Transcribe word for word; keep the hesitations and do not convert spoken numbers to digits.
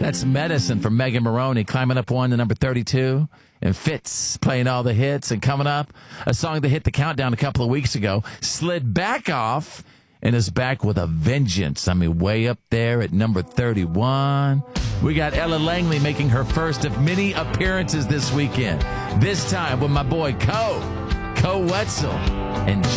That's Medicine from Megan Maroney, climbing up one to number thirty-two. And Fitz playing all the hits. And coming up, a song that hit the countdown a couple of weeks ago, slid back off and is back with a vengeance. I mean, way up there at number thirty-one. We got Ella Langley making her first of many appearances this weekend. This time with my boy, Co. Co Wetzel. And